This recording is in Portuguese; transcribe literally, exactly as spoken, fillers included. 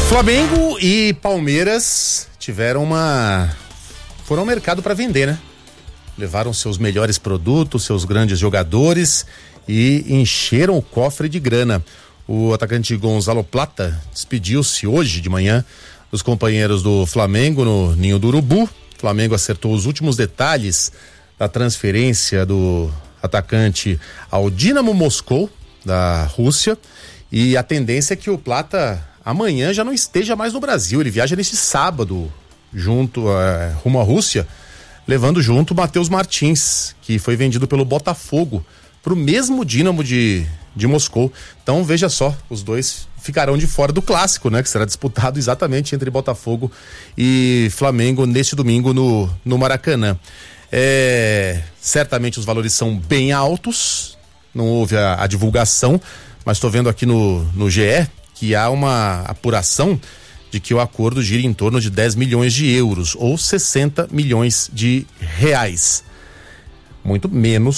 Flamengo e Palmeiras tiveram uma... foram ao mercado para vender, né? Levaram seus melhores produtos, seus grandes jogadores e encheram o cofre de grana. O atacante Gonzalo Plata despediu-se hoje de manhã dos companheiros do Flamengo no Ninho do Urubu. O Flamengo acertou os últimos detalhes da transferência do atacante ao Dinamo Moscou, da Rússia, e a tendência é que o Plata amanhã já não esteja mais no Brasil. Ele viaja nesse sábado junto uh, rumo à Rússia, levando junto o Matheus Martins, que foi vendido pelo Botafogo para o mesmo Dinamo de, de Moscou. Então veja só, os dois ficarão de fora do clássico, né, que será disputado exatamente entre Botafogo e Flamengo neste domingo no, no Maracanã. É, certamente os valores são bem altos, não houve a, a divulgação, mas estou vendo aqui no, no G E que há uma apuração de que o acordo gira em torno de dez milhões de euros ou sessenta milhões de reais. Muito menos